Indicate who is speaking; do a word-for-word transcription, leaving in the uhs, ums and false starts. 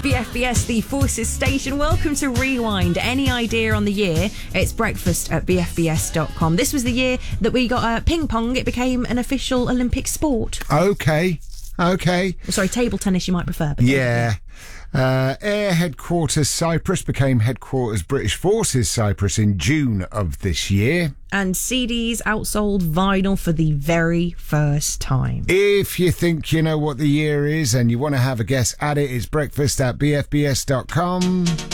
Speaker 1: B F B S, the Forces Station. Welcome to Rewind. Any idea on the year? It's breakfast at b f b s dot com. This was the year that we got uh, ping pong. It became an official Olympic sport.
Speaker 2: Okay, okay.
Speaker 1: Sorry, table tennis you might prefer. But
Speaker 2: yeah. Uh, Air Headquarters Cyprus became Headquarters British Forces Cyprus in June of this year.
Speaker 1: And C Ds outsold vinyl for the very first time.
Speaker 2: If you think you know what the year is and you want to have a guess at it, it's breakfast at b f b s dot com.